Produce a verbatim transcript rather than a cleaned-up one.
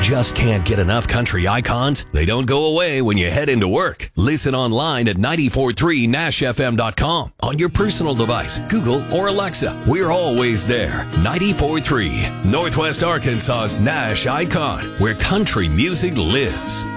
Just can't get enough country icons? They don't go away when you head into work. Listen online at nine four three nash f m dot com on your personal device, Google or Alexa. We're always there. ninety-four point three, Northwest Arkansas's Nash Icon, where country music lives.